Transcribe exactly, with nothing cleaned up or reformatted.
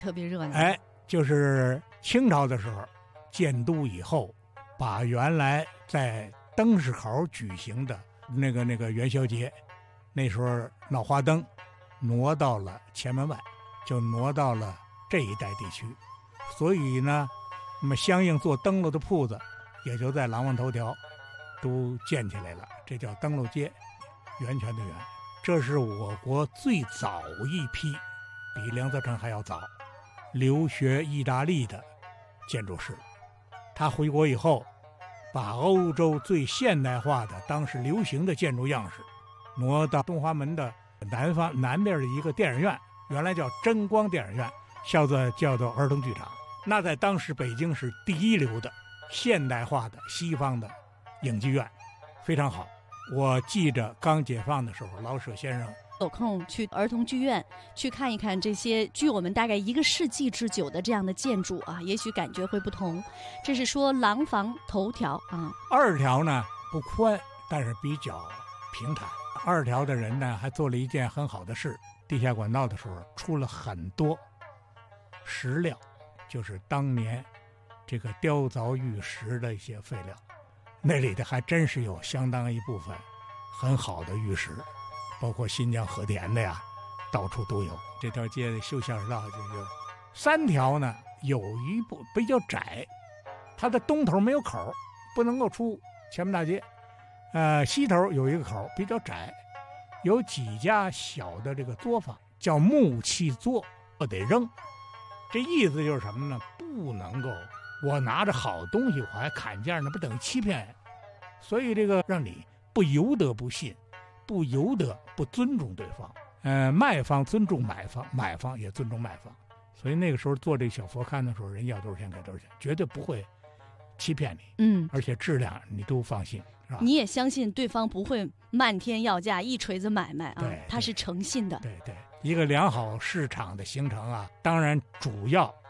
特别热闹。 哎，就是清朝的时候建都以后，把原来在灯市口举行的那个那个元宵节，那时候闹花灯，挪到了前门外，就挪到了这一带地区。所以呢，那么相应做灯笼的铺子也就在廊坊头条都建起来了，这叫灯笼街，源泉的源。这是我国最早一批比梁泽成还要早留学意大利的建筑师。他回国以后，把欧洲最现代化的当时流行的建筑样式挪到东华门的南方南边的一个电影院，原来叫真光电影院，现在叫做儿童剧场。那在当时北京是第一流的现代化的西方的影剧院，非常好。我记着刚解放的时候，老舍先生有空去儿童剧院去看一看这些距我们大概一个世纪之久的这样的建筑啊，也许感觉会不同。这是说廊坊头条啊。 二条呢不宽，但是比较平坦。二条的人呢还做了一件很好的事，地下管道的时候出了很多石料，就是当年这个雕凿玉石的一些废料，那里的还真是有相当一部分很好的玉石，包括新疆和田的呀，到处都有。这条街的修下水道就是三条呢，有一部比较窄，它的东头没有口，不能够出前门大街。呃，西头有一个口比较窄，有几家小的这个作坊，叫木器作，我得扔。这意思就是什么呢？不能够我拿着好东西我还砍价，那不等于欺骗？所以这个让你不由得不信，不由得不尊重对方。呃，卖方尊重买方，买方也尊重卖方。所以那个时候做这小佛龛的时候，人要多少钱给多少钱，绝对不会欺骗你。 嗯， 而且质量你都放心，是吧？ 你也相信对方不会漫天要价，一锤子买卖啊，他是诚信的。 对对，一个良好市场的形成啊，当然主要